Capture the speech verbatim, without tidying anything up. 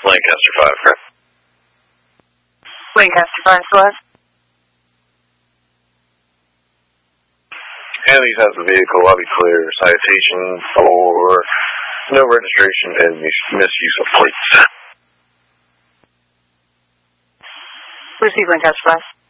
Lancaster five, correct? Lancaster five, Celeste. Haley's has the vehicle, I'll be clear. Citation for no registration and misuse of plates. Receive Lancaster five.